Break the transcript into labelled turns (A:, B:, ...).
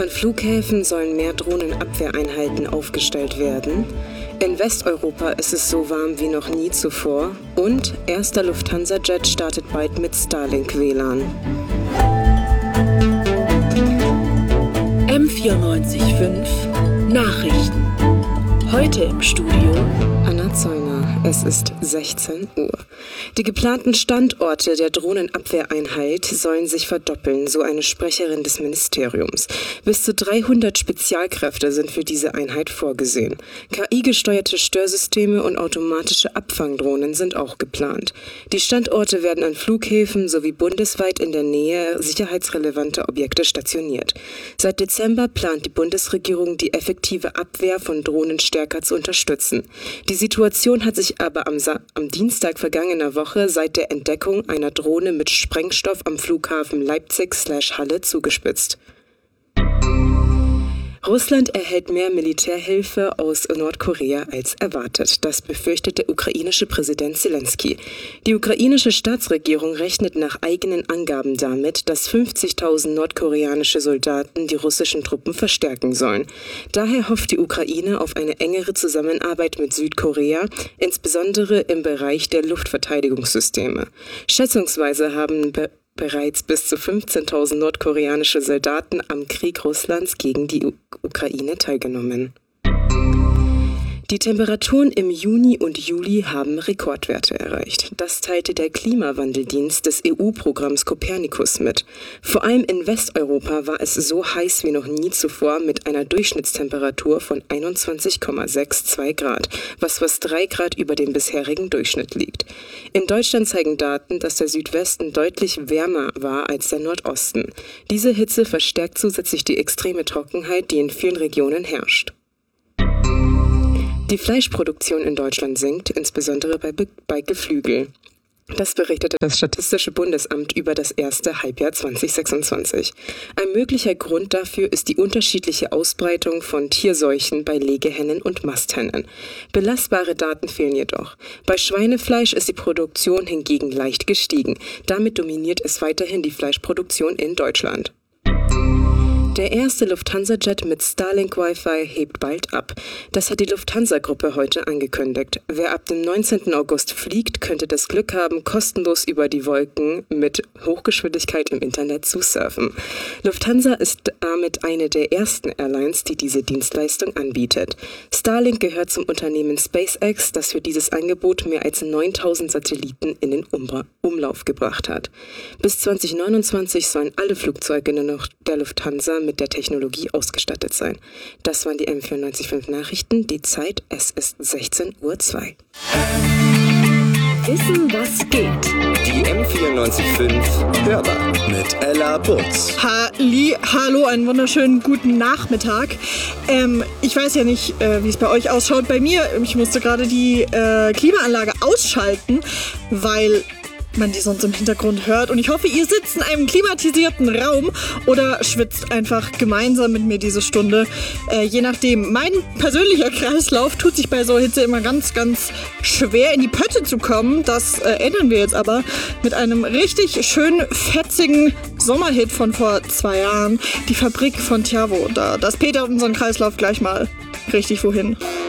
A: An Flughäfen sollen mehr Drohnenabwehreinheiten aufgestellt werden. In Westeuropa ist es so warm wie noch nie zuvor. Und erster Lufthansa-Jet startet bald mit Starlink-WLAN.
B: M94.5 Nachrichten. Heute im Studio
A: Anna Zeuner. Es ist 16 Uhr. Die geplanten Standorte der Drohnenabwehreinheit sollen sich verdoppeln, so eine Sprecherin des Ministeriums. Bis zu 300 Spezialkräfte sind für diese Einheit vorgesehen. KI-gesteuerte Störsysteme und automatische Abfangdrohnen sind auch geplant. Die Standorte werden an Flughäfen sowie bundesweit in der Nähe sicherheitsrelevanter Objekte stationiert. Seit Dezember plant die Bundesregierung, die effektive Abwehr von Drohnen stärker zu unterstützen. Die Situation hat sich aber am Dienstag vergangener Woche seit der Entdeckung einer Drohne mit Sprengstoff am Flughafen Leipzig/Halle zugespitzt. Russland erhält mehr Militärhilfe aus Nordkorea als erwartet. Das befürchtet der ukrainische Präsident Zelensky. Die ukrainische Staatsregierung rechnet nach eigenen Angaben damit, dass 50.000 nordkoreanische Soldaten die russischen Truppen verstärken sollen. Daher hofft die Ukraine auf eine engere Zusammenarbeit mit Südkorea, insbesondere im Bereich der Luftverteidigungssysteme. Schätzungsweise haben bereits bis zu 15.000 nordkoreanische Soldaten am Krieg Russlands gegen die Ukraine teilgenommen. Die Temperaturen im Juni und Juli haben Rekordwerte erreicht. Das teilte der Klimawandeldienst des EU-Programms Copernicus mit. Vor allem in Westeuropa war es so heiß wie noch nie zuvor mit einer Durchschnittstemperatur von 21,62 Grad, was fast 3 Grad über dem bisherigen Durchschnitt liegt. In Deutschland zeigen Daten, dass der Südwesten deutlich wärmer war als der Nordosten. Diese Hitze verstärkt zusätzlich die extreme Trockenheit, die in vielen Regionen herrscht. Die Fleischproduktion in Deutschland sinkt, insbesondere bei Geflügel. Das berichtete das Statistische Bundesamt über das erste Halbjahr 2026. Ein möglicher Grund dafür ist die unterschiedliche Ausbreitung von Tierseuchen bei Legehennen und Masthennen. Belastbare Daten fehlen jedoch. Bei Schweinefleisch ist die Produktion hingegen leicht gestiegen. Damit dominiert es weiterhin die Fleischproduktion in Deutschland. Der erste Lufthansa-Jet mit Starlink-Wi-Fi hebt bald ab. Das hat die Lufthansa-Gruppe heute angekündigt. Wer ab dem 19. August fliegt, könnte das Glück haben, kostenlos über die Wolken mit Hochgeschwindigkeit im Internet zu surfen. Lufthansa ist damit eine der ersten Airlines, die diese Dienstleistung anbietet. Starlink gehört zum Unternehmen SpaceX, das für dieses Angebot mehr als 9.000 Satelliten in den Umlauf gebracht hat. Bis 2029 sollen alle Flugzeuge der Lufthansa mit der Technologie ausgestattet sein. Das waren die M94.5 Nachrichten. Die Zeit, es ist 16:02 Uhr.
B: Wissen, was geht.
C: Die M94.5 Hörbar mit Ella Butz.
D: Hallo, einen wunderschönen guten Nachmittag. Ich weiß ja nicht, wie es bei euch ausschaut. Bei mir, ich musste gerade die Klimaanlage ausschalten, weil man die sonst im Hintergrund hört. Und ich hoffe, ihr sitzt in einem klimatisierten Raum oder schwitzt einfach gemeinsam mit mir diese Stunde. Je nachdem. Mein persönlicher Kreislauf tut sich bei so Hitze immer ganz, ganz schwer in die Pötte zu kommen. Das ändern wir jetzt aber mit einem richtig schön fetzigen Sommerhit von vor 2 Jahren. Die Fabrik von Tjavo. Das petert unseren Kreislauf gleich mal richtig wohin.